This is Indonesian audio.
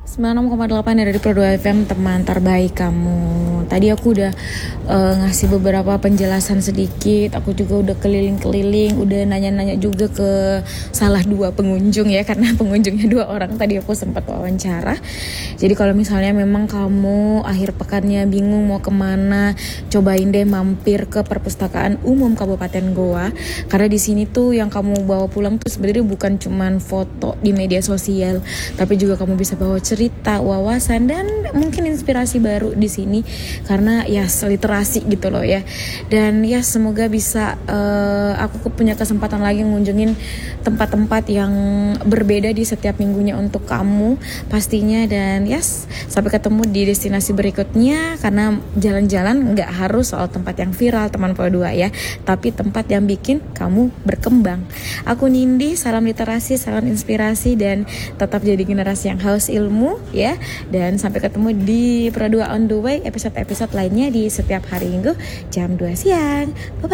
96,8 dari Pro 2 FM, teman terbaik kamu. Tadi aku udah ngasih beberapa penjelasan sedikit. Aku juga udah keliling-keliling, udah nanya-nanya juga ke salah dua pengunjung ya, karena pengunjungnya 2 orang tadi aku sempat wawancara. Jadi kalau misalnya memang kamu akhir pekannya bingung mau kemana, cobain deh mampir ke Perpustakaan Umum Kabupaten Goa. Karena di sini tuh yang kamu bawa pulang tuh sebenarnya bukan cuman foto di media sosial, tapi juga kamu bisa bawa cerita, wawasan, dan mungkin inspirasi baru di sini, karena ya literasi gitu loh ya. Dan ya semoga bisa aku punya kesempatan lagi ngunjungin tempat-tempat yang berbeda di setiap minggunya untuk kamu pastinya. Dan yes, sampai ketemu di destinasi berikutnya, karena jalan-jalan nggak harus soal tempat yang viral teman Pro 2 ya, tapi tempat yang bikin kamu berkembang. Aku Nindi, salam literasi, salam inspirasi, dan tetap jadi generasi yang haus ilmu ya. Dan sampai ketemu di Pro 2 on the way episode-episode lainnya di setiap hari Minggu jam 2 siang. Bye-bye.